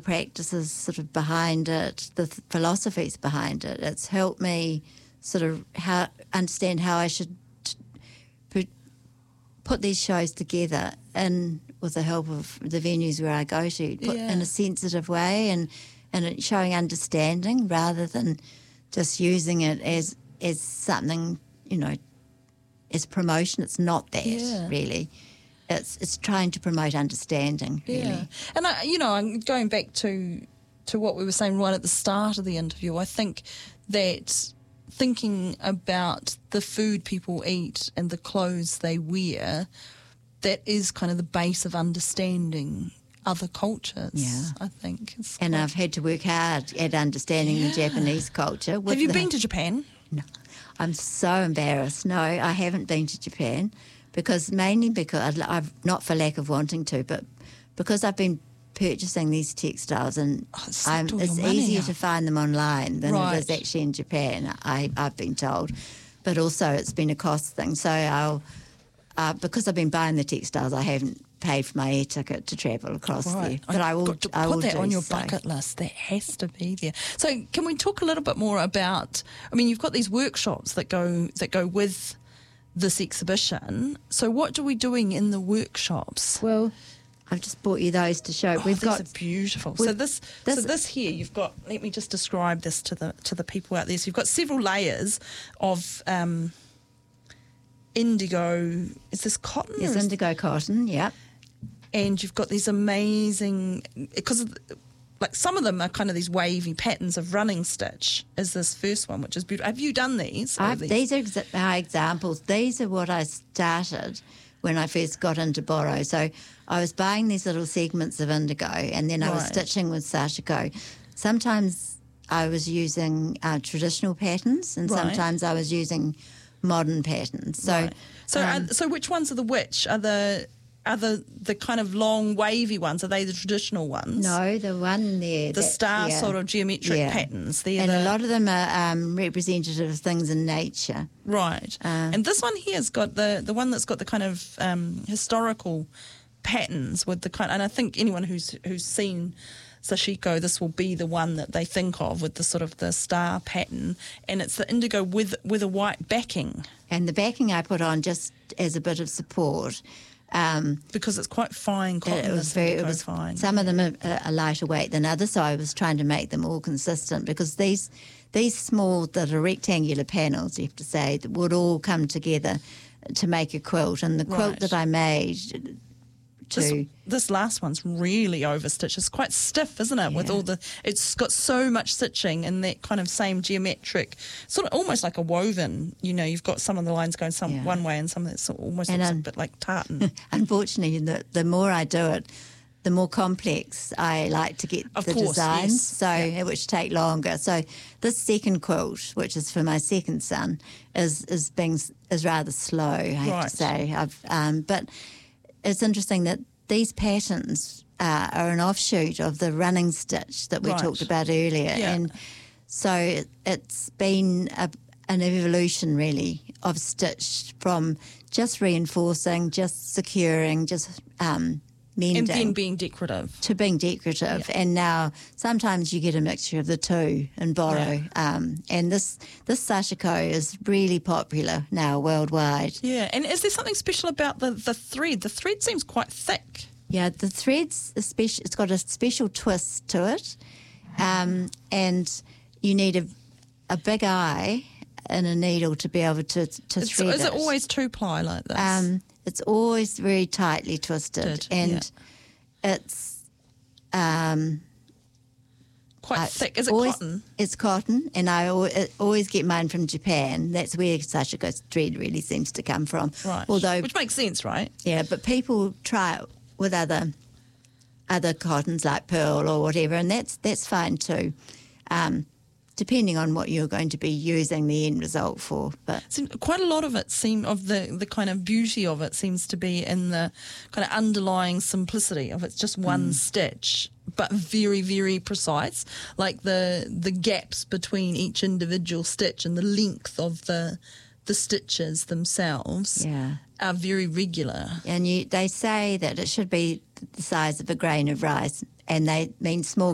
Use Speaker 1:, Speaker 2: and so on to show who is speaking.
Speaker 1: practices sort of behind it, the philosophies behind it. It's helped me sort of understand how I should put these shows together and with the help of the venues where I go to, in a sensitive way and it showing understanding rather than just using it as something, as promotion. It's not that really. It's trying to promote understanding, really.
Speaker 2: Yeah. And, I'm going back to what we were saying right at the start of the interview. I think that thinking about the food people eat and the clothes they wear, that is kind of the base of understanding other cultures, I think.
Speaker 1: And I've had to work hard at understanding the Japanese culture.
Speaker 2: Have you been to Japan?
Speaker 1: No. I'm so embarrassed. No, I haven't been to Japan mainly because not for lack of wanting to, but because I've been purchasing these textiles and it's easier to find them online than it is actually in Japan, I've been told. But also it's been a cost thing. So because I've been buying the textiles, I haven't paid for my air ticket to travel across there. But I will put
Speaker 2: that on your bucket list. That has to be there. So can we talk a little bit more about, you've got these workshops that go with this exhibition. So what are we doing in the workshops?
Speaker 1: Well, I've just brought you those to show.
Speaker 2: These are beautiful. So this here, you've got. Let me just describe this to the people out there. So you've got several layers of indigo. Is this cotton?
Speaker 1: Yes, indigo cotton. Yeah.
Speaker 2: And you've got these amazing, because some of them are kind of these wavy patterns of running stitch. Is this first one, which is beautiful? Have you done these?
Speaker 1: These are my examples. These are what I started when I first got into Boro. So I was buying these little segments of indigo and then I was stitching with sashiko. Sometimes I was using traditional patterns and sometimes I was using modern patterns. So
Speaker 2: so which ones are the which? Are the kind of long wavy ones, are they the traditional ones?
Speaker 1: No, the one there.
Speaker 2: The star sort of geometric patterns.
Speaker 1: A lot of them are representative of things in nature.
Speaker 2: Right. And this one here has got the one that's got the kind of historical patterns with the kind, and I think anyone who's seen sashiko, this will be the one that they think of with the sort of the star pattern, and it's the indigo with a white backing.
Speaker 1: And the backing I put on just as a bit of support.
Speaker 2: Because it's quite fine cotton.
Speaker 1: It was fine. Some of them are lighter weight than others, so I was trying to make them all consistent because these small, that are rectangular panels, you have to say, would all come together to make a quilt. And the quilt that I made
Speaker 2: This last one's really overstitched. It's quite stiff, isn't it? With all it's got so much stitching and that kind of same geometric, sort of almost like a woven. You've got some of the lines going one way and some that's almost looks a bit like tartan.
Speaker 1: Unfortunately, the more I do it, the more complex I like to get designs, which take longer. So this second quilt, which is for my second son, is rather slow, I have to say. But it's interesting that these patterns are an offshoot of the running stitch that we talked about earlier.
Speaker 2: Yeah.
Speaker 1: And so it's been an evolution, really, of stitch from just reinforcing, just securing, just mending.
Speaker 2: And then being decorative.
Speaker 1: To being decorative. Yeah. And now sometimes you get a mixture of the two in Boro. Yeah. And this sashiko is really popular now worldwide.
Speaker 2: Yeah. And is there something special about the thread? The thread seems quite thick.
Speaker 1: Yeah, the thread's it's got a special twist to it. And you need a big eye and a needle to be able to thread it.
Speaker 2: Is it always 2-ply like this?
Speaker 1: It's always very tightly twisted, and it's
Speaker 2: quite thick. Is it cotton?
Speaker 1: It's cotton, and I always get mine from Japan. That's where sashiko thread really seems to come from.
Speaker 2: Right. Which makes sense, right?
Speaker 1: Yeah, but people try it with other cottons like pearl or whatever, and that's fine too. Depending on what you're going to be using the end result for. But
Speaker 2: quite a lot of it the kind of beauty of it seems to be in the kind of underlying simplicity of it's just one stitch, but very, very precise. Like the gaps between each individual stitch and the length of the stitches themselves are very regular.
Speaker 1: And they say that it should be the size of a grain of rice, and they mean small